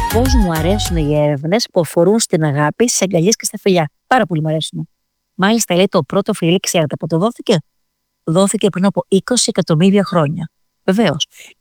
Πώς μου αρέσουν οι έρευνες που αφορούν στην αγάπη, στις αγκαλιές και στα φιλιά. Πάρα πολύ μου αρέσουν. Μάλιστα, λέει, το πρώτο φιλί, ξέρετε πότε δόθηκε? Δόθηκε πριν από 20 εκατομμύρια χρόνια. Βεβαίως.